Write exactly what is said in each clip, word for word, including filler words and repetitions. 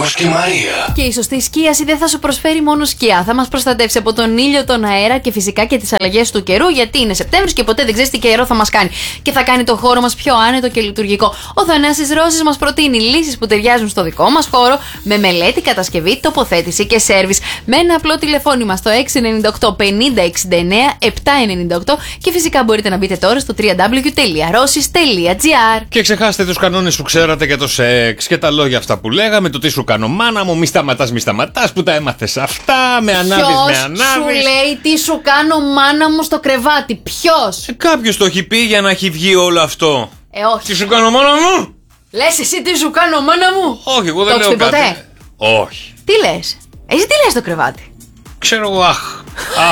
Γιώργος και Μαρία. Και η σωστή σκίαση δεν θα σου προσφέρει μόνο σκιά. Θα μας προστατεύσει από τον ήλιο, τον αέρα και φυσικά και τις αλλαγές του καιρού, γιατί είναι Σεπτέμβρης και ποτέ δεν ξέρεις τι καιρό θα μας κάνει. Και θα κάνει το χώρο μας πιο άνετο και λειτουργικό. Ο Θανάσης Ρώση μας προτείνει λύσεις που ταιριάζουν στο δικό μας χώρο, με μελέτη, κατασκευή, τοποθέτηση και σέρβις. Με ένα απλό τηλεφώνημα στο έξι εννιά οκτώ πενήντα εξήντα εννέα επτακόσια ενενήντα οκτώ και φυσικά μπορείτε να μπείτε τώρα στο double-u double-u double-u τελεία ρώσεις τελεία τζι άρ. Και ξεχάστε τους κανόνες που ξέρατε για το σεξ και τα λόγια αυτά που λέγαμε, το τι σου κάνω μάνα μου, μη σταματάς, μη σταματάς, που τα έμαθες αυτά, με ανάβεις, με ανάβεις. Ποιος σου λέει τι σου κάνω μάνα μου στο κρεβάτι, ποιος? Ε, κάποιος το έχει πει για να έχει βγει όλο αυτό. Ε, όχι. Τι σου κάνω μάνα μου? Λες εσύ τι σου κάνω μάνα μου? Όχι, εγώ δεν το λέω έχεις πει κάτι. ποτέ? Όχι. Τι λες? Εσύ τι λες στο κρεβάτι? Ξέρω εγώ, αχ. Αχ.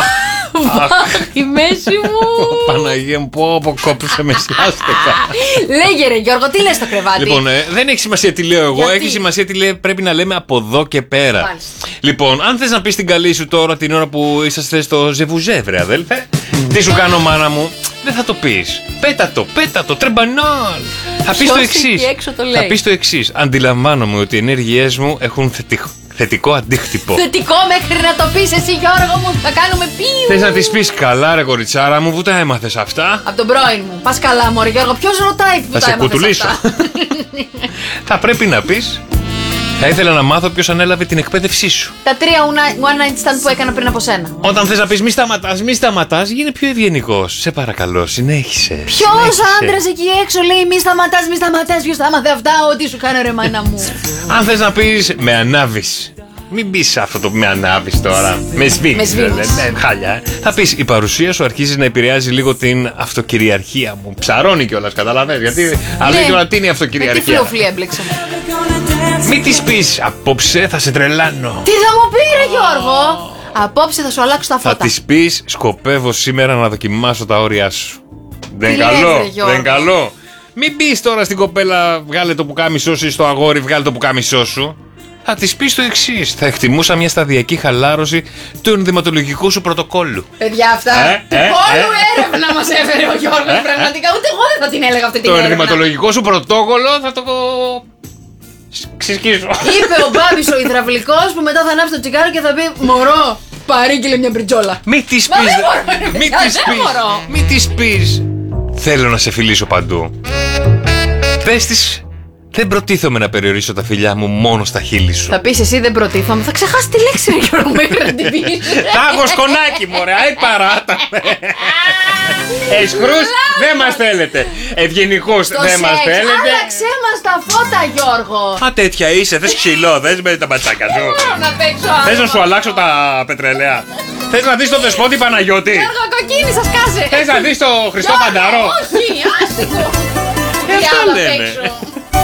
Η μέση μου. Παναγία μου, πω, πω, κόπουσε με σιάστηκα. Λέγε ρε Γιώργο, τι λες στο κρεβάτι? Λοιπόν, ε, δεν έχει σημασία τι λέω εγώ. Γιατί? Έχει σημασία τι λέει, πρέπει να λέμε από εδώ και πέρα. Μάλιστα. Λοιπόν, αν θες να πεις την καλή σου τώρα την ώρα που είσαστε στο ζεβουζεύρε, αδέλφε, τι σου κάνω μάνα μου, δεν θα το πεις. Πέτα το, πέτα το, τρεμπανάλ. Θα πεις το εξής. Θα πεις το εξής. Αντιλαμβάνομαι ότι οι ενέργειές μου έχουν θετικό. Θετικό αντίκτυπο. Θετικό μέχρι να το πεις εσύ Γιώργο μου, θα κάνουμε πίου. Θες να της πεις καλά ρε κοριτσάρα μου, που τα έμαθες αυτά? Από τον πρώην μου. Πας καλά μωρέ Γιώργο, ποιος ρωτάει που Θα τα σε έμαθες κουτουλήσω. αυτά? Θα πρέπει να πεις, θα ήθελα να μάθω ποιος ανέλαβε την εκπαίδευσή σου. Τα τρία one night stand που έκανα πριν από σένα. Όταν θες να πεις μη σταματάς, μη σταματάς, γίνε πιο ευγενικός. Σε παρακαλώ, συνέχισε. Ποιος άντρας εκεί έξω λέει μη σταματάς, μη σταματάς, ποιος θα έμαθε αυτά, ό,τι σου κάνω ρε μάνα μου. Αν θες να πεις με ανάβεις, μην πεις αυτό το με ανάβεις τώρα. Με σβήνεις. Χάλια. ε. Θα πεις η παρουσία σου αρχίζει να επηρεάζει λίγο την αυτοκυριαρχία μου. Ψαρώνει κιόλας, καταλαβαίνεις. Γιατί αλλά τώρα τι είναι η Με τι αυτοκυριαρχία. φλούφλι έμπλεξα. Μην της πεις απόψε θα σε τρελάνω. Τι θα μου πει ρε Γιώργο? Απόψε θα σου αλλάξω τα Θα φώτα. της πεις σκοπεύω σήμερα να δοκιμάσω τα όρια σου. Δεν Τι είναι λες, καλό. ρε, Γιώργο? Δεν είναι καλό. Μην πεις τώρα στην κοπέλα βγάλε το πουκάμισό σου ή στο αγόρι βγάλε το πουκάμισό σου. Θα της πεις το εξής. Θα εκτιμούσα μια σταδιακή χαλάρωση του ενδυματολογικού σου πρωτοκόλλου. Παιδιά αυτά. Ε, Του ε, όλου ε. έρευνα μας έφερε ο Γιώργος. Ε, Πραγματικά ούτε εγώ δεν θα την έλεγα αυτή την Το έρευνα. ενδυματολογικό σου πρωτόκολλο θα το ξυσκίσω. Είπε ο Μπάμπης ο υδραυλικός που μετά θα ανάψει το τσιγάρο και θα πει μωρό, παρήγγειλε μια μπριτζόλα. Μη της Μα πεις. δεν μπορώ, ρε, Μη παιδιά, της δεν πεις. μπορώ. Μη της πεις. Θέλω να σε φιλήσω παντού. Πες της. Δεν προτίθομαι να περιορίσω τα φιλιά μου μόνο στα χείλη σου. Θα πεις εσύ δεν προτίθομαι. Θα ξεχάσει τη λέξη ρε Γιώργο μέχρι να την πεις. Θα έχω σκονάκι μωρέ, αι παράτα με. Εσχρούς δεν μας θέλετε. Ευγενικούς Το δεν μας σεξ, θέλετε. άλλαξέ μας τα φώτα Γιώργο. Α, τέτοια είσαι, θες ξυλό, θες με τα μπατσάκα σου. Μπορώ να παίξω άλλο. Θες να σου αλλάξω τα πετρελαία. Θες να δεις τον Δεσπότη Παναγιώτη. Γιώργο κοκκίνη σας κάσε. Θες να δεις τον Χριστό Γιώργο, Φανταρό. όχι, άστικο. Ε, αυτό Για να λένε. παίξω.